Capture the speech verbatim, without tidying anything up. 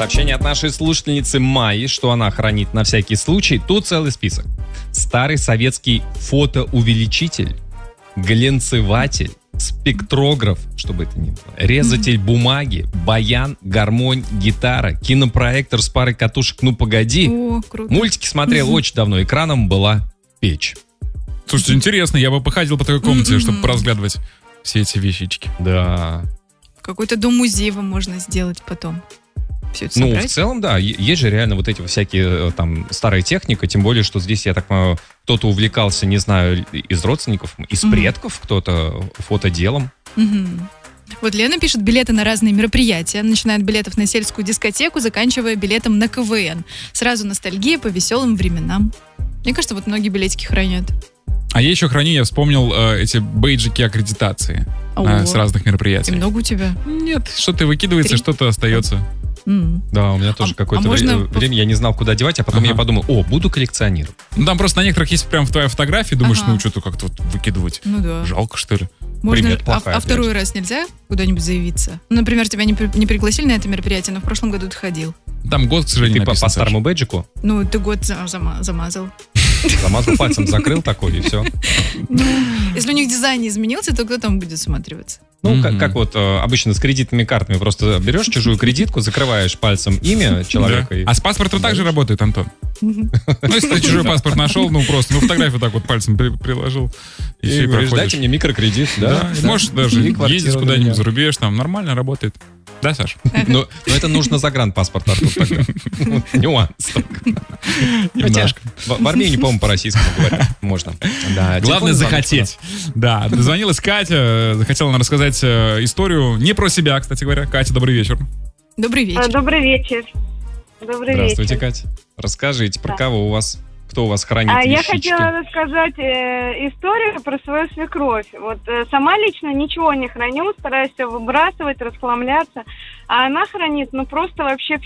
Сообщение от нашей слушательницы Майи, что она хранит на всякий случай. Тут целый список. Старый советский фотоувеличитель, глянцеватель, спектрограф, чтобы это ни было, резатель mm-hmm. бумаги, баян, гармонь, гитара, кинопроектор с парой катушек «Ну, погоди». О, круто. Мультики смотрел mm-hmm. очень давно, экраном была печь. Слушайте, интересно, я бы походил по такой комнате, mm-hmm. чтобы поразглядывать все эти вещички. Да. Какой-то дом-музей вам можно сделать потом. Все это ну, собрать? в целом, да. Есть же реально вот эти всякие там старая техника, тем более, что здесь, я так понимаю, кто-то увлекался, не знаю, из родственников, из mm-hmm. предков, кто-то фотоделом. Mm-hmm. Вот Лена пишет билеты на разные мероприятия, начиная от билетов на сельскую дискотеку, заканчивая билетом на ка вэ эн. Сразу ностальгия по веселым временам. Мне кажется, вот многие билетики хранят. А я еще храню, я вспомнил э, эти бейджики аккредитации э, с разных мероприятий. И много у тебя? Нет, что-то выкидывается, Три? что-то остается. Mm. Да, у меня тоже а, какое-то а можно... время я не знал, куда девать, а потом ага. я подумал, о, буду коллекционировать. Ну, там просто на некоторых есть прям в твоей фотографии, думаешь, ага. ну, что-то как-то вот выкидывать. Ну да. Жалко, что ли. Можно, Привет, плохая, а, а второй раз нельзя куда-нибудь заявиться? Ну, например, тебя не, при, не пригласили на это мероприятие, но в прошлом году ты ходил. Там год, к сожалению, ты написан, по, по старому бэджику? Ну, ты год зам, зам, замазал. Замазал пальцем, закрыл такой, и все. Если у них дизайн не изменился, то кто там будет всматриваться? Ну, mm-hmm. как, как вот э, обычно с кредитными картами. Просто берешь чужую кредитку, закрываешь пальцем имя человека. Да. И... А с паспортом да. также работает, Антон? Ну, если ты чужой паспорт нашел, ну, просто, ну, фотографию так вот пальцем при, приложил. И, и все, говоришь, проходишь. дайте мне микрокредит. Да, да. Можешь даже ездить куда-нибудь за рубеж, там нормально работает. Да, Саш? Но, но это нужно загранпаспорт, Артур, тогда. Нюанс. Хотя в Армении, по-моему, по-российскому говорят. Можно. Главное захотеть. Да, дозвонилась Катя, захотела нам рассказать историю не про себя, кстати говоря. Катя, добрый вечер. Добрый вечер. Добрый вечер. Добрый Здравствуйте, вечер. Катя. Расскажите, про да. кого у вас, кто у вас хранит а вещички? Я хотела рассказать э, историю про свою свекровь. Вот э, сама лично ничего не храню, стараюсь все выбрасывать, расхламляться. А она хранит, ну, просто вообще